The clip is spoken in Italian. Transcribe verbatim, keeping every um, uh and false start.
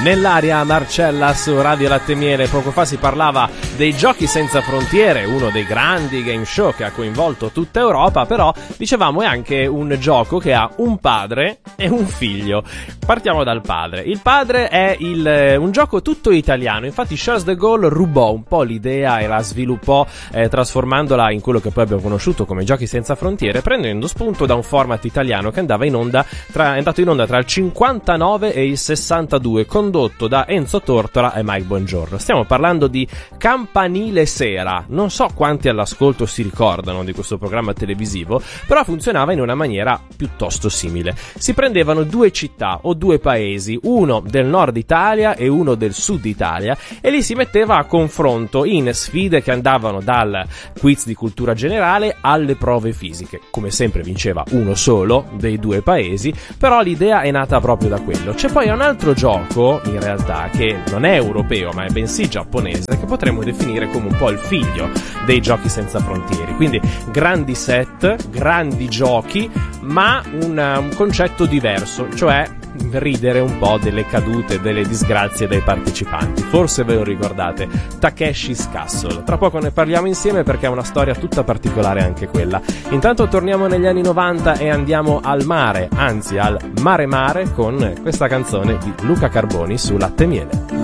Nell'aria Marcella su Radio Latte Miele. Poco fa si parlava dei Giochi Senza Frontiere, uno dei grandi game show che ha coinvolto tutta Europa, però dicevamo è anche un gioco che ha un padre e un figlio. Partiamo dal padre. Il padre è il, un gioco tutto italiano, infatti Charles de Gaulle rubò un po' l'idea e la sviluppò eh, trasformandola in quello che poi abbiamo conosciuto come Giochi Senza Frontiere, prendendo spunto da un format italiano che andava in onda tra, è andato in onda tra il cinquantanove e il sessantadue, condotto da Enzo Tortora e Mike Bongiorno. Stiamo parlando di Campanile Sera. Non so quanti all'ascolto si ricordano di questo programma televisivo, però funzionava in una maniera piuttosto simile. Si prendevano due città o due paesi, uno del nord Italia e uno del sud Italia, e li si metteva a confronto in sfide che andavano dal quiz di cultura generale alle prove fisiche. Come sempre vinceva uno solo dei due paesi, però l'idea è nata proprio da quello. C'è poi un altro gioco in realtà che non è europeo ma è bensì giapponese, che potremmo definire come un po' il figlio dei Giochi Senza Frontiere, quindi grandi set, grandi giochi, ma un, un concetto diverso, cioè ridere un po' delle cadute, delle disgrazie dei partecipanti. Forse ve lo ricordate, Takeshi's Castle. Tra poco ne parliamo insieme perché è una storia tutta particolare anche quella. Intanto torniamo negli anni novanta e andiamo al mare, anzi al mare mare, con questa canzone di Luca Carboni su Latte Miele.